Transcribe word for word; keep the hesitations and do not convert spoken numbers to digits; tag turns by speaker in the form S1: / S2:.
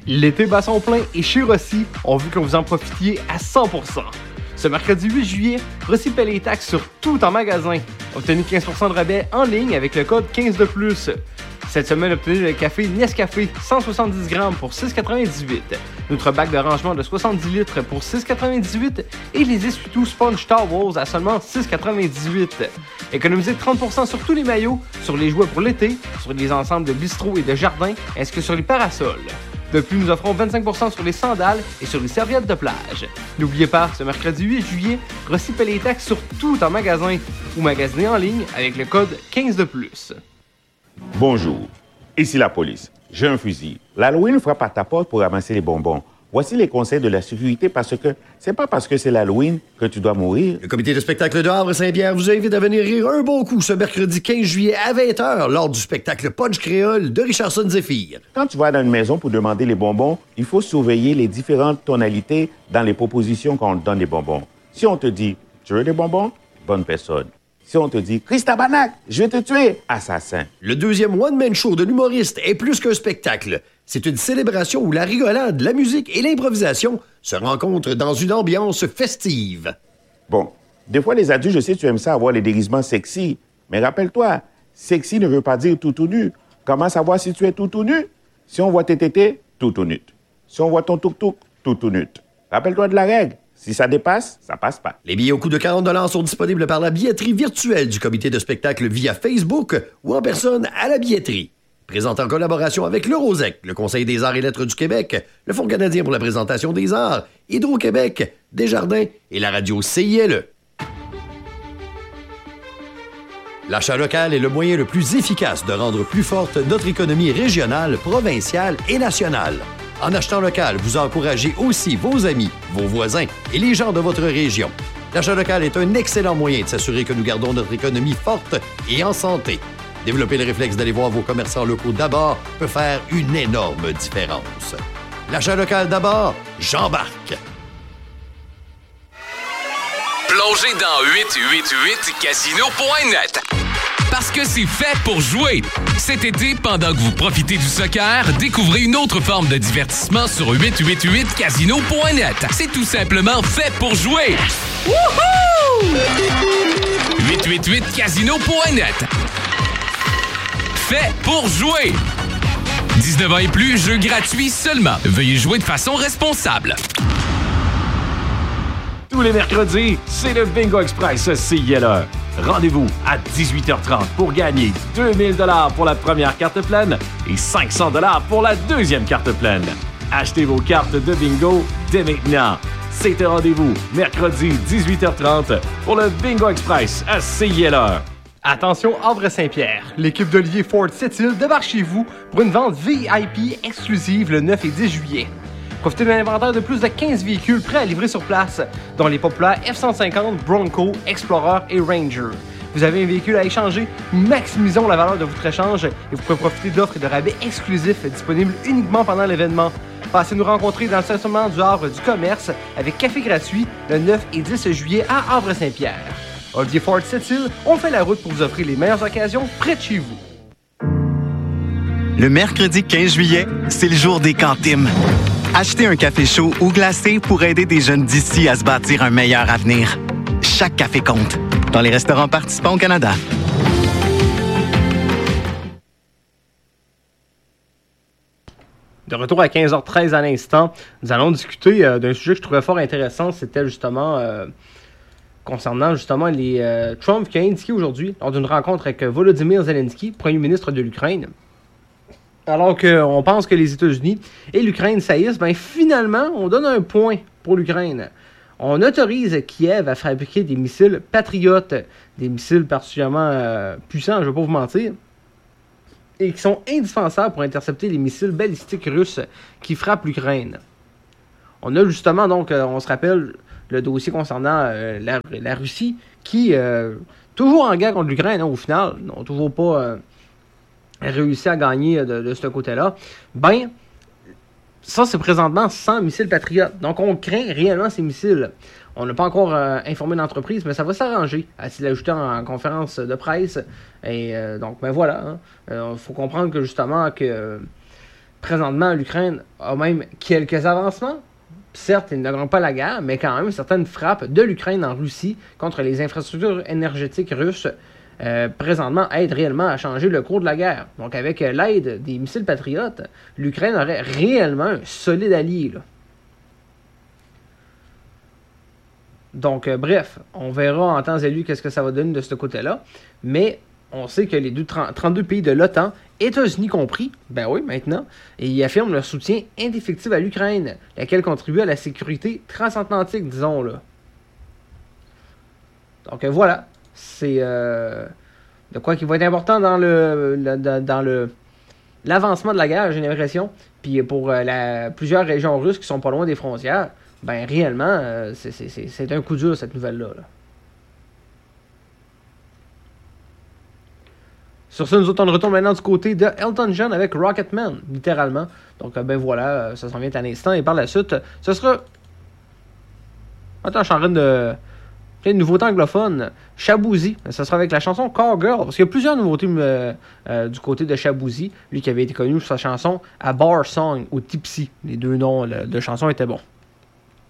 S1: L'été bat son plein et chez Rossi, on veut que vous en profitiez à cent pour cent. Ce mercredi huit juillet, Rossi paie les taxes sur tout en magasin. Obtenez quinze pour cent de rabais en ligne avec le code quinze de plus. Cette semaine, obtenez le café Nescafé cent soixante-dix grammes pour six virgule quatre-vingt-dix-huit, notre bac de rangement de soixante-dix litres pour six virgule quatre-vingt-dix-huit et les essuie-tout Sponge Towels à seulement six virgule quatre-vingt-dix-huit. Économisez trente pour cent sur tous les maillots, sur les jouets pour l'été, sur les ensembles de bistrot et de jardin, ainsi que sur les parasols. De plus, nous offrons vingt-cinq pour cent sur les sandales et sur les serviettes de plage. N'oubliez pas, ce mercredi huit juillet, Rossi paie les taxes sur tout en magasin ou magasiner en ligne avec le code quinze de plus.
S2: Bonjour, ici la police. J'ai un fusil. L'Halloween frappe à ta porte pour ramasser les bonbons. Voici les conseils de la sécurité parce que c'est pas parce que c'est l'Halloween que tu dois mourir.
S3: Le comité de spectacle de Havre-Saint-Pierre vous invite à venir rire un bon coup ce mercredi quinze juillet à vingt heures lors du spectacle Punch Créole de Richardson Zephyr.
S2: Quand tu vas dans une maison pour demander les bonbons, il faut surveiller les différentes tonalités dans les propositions quand on te donne des bonbons. Si on te dit « Tu veux des bonbons? » Bonne personne. Si on te dit « Christabarnak, je vais te tuer! » Assassin.
S3: Le deuxième one-man show de l'humoriste est plus qu'un spectacle. C'est une célébration où la rigolade, la musique et l'improvisation se rencontrent dans une ambiance festive.
S2: Bon, des fois, les adultes, je sais, tu aimes ça avoir les déguisements sexy. Mais rappelle-toi, sexy ne veut pas dire tout tout nu. Comment savoir si tu es tout tout nu? Si on voit tes tétés, tout tout nu. Si on voit ton tuk-tuk, tout tout nu. Rappelle-toi de la règle. Si ça dépasse, ça passe pas.
S3: Les billets au coût de quarante dollars sont disponibles par la billetterie virtuelle du comité de spectacle via Facebook ou en personne à la billetterie. Présenté en collaboration avec le Rosec, le Conseil des arts et lettres du Québec, le Fonds canadien pour la présentation des arts, Hydro-Québec, Desjardins et la radio C I L E. L'achat local est le moyen le plus efficace de rendre plus forte notre économie régionale, provinciale et nationale. En achetant local, vous encouragez aussi vos amis, vos voisins et les gens de votre région. L'achat local est un excellent moyen de s'assurer que nous gardons notre économie forte et en santé. Développer le réflexe d'aller voir vos commerçants locaux d'abord peut faire une énorme différence. L'achat local d'abord, j'embarque.
S4: Plongez dans huit huit huit casino point net. Parce que c'est fait pour jouer. Cet été, pendant que vous profitez du soccer, découvrez une autre forme de divertissement sur huit huit huit casino point net. C'est tout simplement fait pour jouer. Wouhou! huit huit huit casino point net. Fait pour jouer. dix-neuf ans et plus, jeu gratuit seulement. Veuillez jouer de façon responsable.
S5: Tous les mercredis, c'est le Bingo Express C I L E. Rendez-vous à dix-huit heures trente pour gagner deux mille dollars pour la première carte pleine et cinq cents dollars pour la deuxième carte pleine. Achetez vos cartes de bingo dès maintenant. C'est un rendez-vous mercredi dix-huit heures trente pour le Bingo Express à C I L E.
S1: Attention Havre-Saint-Pierre, l'équipe d'Olivier Ford Sept-Îles débarque chez vous pour une vente V I P exclusive le neuf et dix juillet. Profitez d'un inventaire de plus de quinze véhicules prêts à livrer sur place, dont les populaires F cent cinquante, Bronco, Explorer et Ranger. Vous avez un véhicule à échanger? Maximisons la valeur de votre échange et vous pouvez profiter d'offres et de rabais exclusifs disponibles uniquement pendant l'événement. Passez nous rencontrer dans le stationnement du Havre du Commerce avec café gratuit le neuf et dix juillet à Havre-Saint-Pierre. Olivier Ford Sept-Îles, on fait la route pour vous offrir les meilleures occasions près de chez vous.
S6: Le mercredi quinze juillet, c'est le jour des cantines. Achetez un café chaud ou glacé pour aider des jeunes d'ici à se bâtir un meilleur avenir. Chaque café compte. Dans les restaurants participants au Canada.
S1: De retour à quinze heures treize à l'instant, nous allons discuter euh, d'un sujet que je trouvais fort intéressant. C'était justement euh, concernant justement les euh, Trump qui a indiqué aujourd'hui, lors d'une rencontre avec Volodymyr Zelensky, premier ministre de l'Ukraine, alors qu'on pense que les États-Unis et l'Ukraine saillissent, ben finalement, on donne un point pour l'Ukraine. On autorise Kiev à fabriquer des missiles patriotes, des missiles particulièrement euh, puissants, je ne vais pas vous mentir, et qui sont indispensables pour intercepter les missiles balistiques russes qui frappent l'Ukraine. On a justement, donc, euh, on se rappelle le dossier concernant euh, la, la Russie, qui, euh, toujours en guerre contre l'Ukraine, hein, au final, n'ont toujours pas euh, réussi à gagner de, de ce côté-là. Ben, ça, c'est présentement sans missiles patriotes. Donc, on craint réellement ces missiles. On n'a pas encore euh, informé l'entreprise, mais ça va s'arranger, a-t-il ajouté en, en conférence de presse. Et euh, donc, ben voilà. Il hein. euh, faut comprendre que justement, que euh, présentement, l'Ukraine a même quelques avancements. Certes, ils ne gagnent pas la guerre, mais quand même, certaines frappes de l'Ukraine en Russie contre les infrastructures énergétiques russes euh, présentement aident réellement à changer le cours de la guerre. Donc, avec euh, l'aide des missiles patriotes, l'Ukraine aurait réellement un solide allié, là. Donc, euh, bref, on verra en temps et lieu qu'est-ce que ça va donner de ce côté-là. Mais on sait que les deux, trente-deux pays de l'OTAN, États-Unis compris, ben oui, maintenant, et ils affirment leur soutien indéfectible à l'Ukraine, laquelle contribue à la sécurité transatlantique, disons, là. Donc, euh, voilà. C'est euh, de quoi qui va être important dans le, le dans le l'avancement de la guerre, j'ai l'impression. Puis pour euh, la, plusieurs régions russes qui sont pas loin des frontières, ben réellement, euh, c'est, c'est, c'est, c'est un coup dur, cette nouvelle-là, là. Sur ça, nous autres, on retourne maintenant du côté de Elton John avec Rocketman, littéralement. Donc, euh, ben voilà, ça s'en vient à l'instant. Et par la suite, ce sera... Attends, je suis en train de... Plein de nouveautés anglophones. Shaboozey, ça sera avec la chanson Call Girl. Parce qu'il y a plusieurs nouveautés euh, euh, du côté de Shaboozey. Lui qui avait été connu pour sa chanson A Bar Song ou Tipsy. Les deux noms là, de chansons étaient bons.